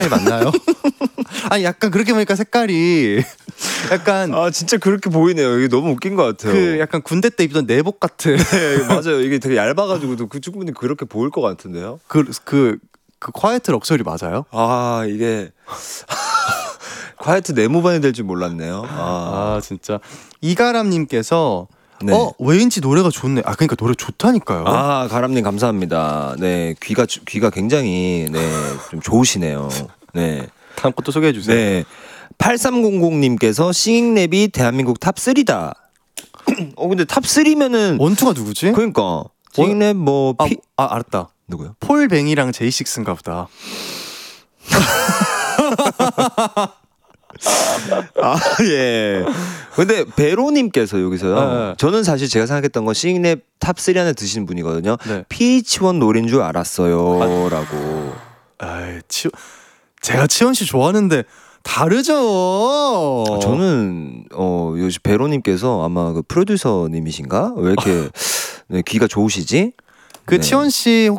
맞나요? 아니 약간 그렇게 보니까 색깔이 약간 아 진짜 그렇게 보이네요. 이게 너무 웃긴 것 같아요. 그 약간 군대 때 입던 내복 같은. 네, 맞아요. 이게 되게 얇아가지고도 그 충분히 그렇게 보일 것 같은데요. 그 콰이트 럭셔리 맞아요? 아 이게 콰이트 네모반이 될 줄 몰랐네요. 아 진짜 이가람님께서 네. 왜인지 노래가 좋네. 아 그러니까 노래 좋다니까요. 아 가람님 감사합니다. 네 귀가 굉장히 좀 좋으시네요. 네. 다음 것도 소개해 주세요. 네. 8300님께서 싱잉랩이 대한민국 탑3다. 근데 탑3면은 원투가 누구지? 그러니까 싱잉랩 뭐 알았다. 누구요? 폴뱅이랑 제이식스인가 보다. 아 예. 근데 베로님께서 여기서요. 네. 저는 사실 제가 생각했던 건 싱잉랩 탑3 안에 드시는 분이거든요. 네. PH1 노래인 줄 알았어요라고. 제가 치원 씨 좋아하는데 다르죠. 저는 요즘 베로님께서 아마 그 프로듀서님이신가? 왜 이렇게 네, 귀가 좋으시지? 그 네. 치원 씨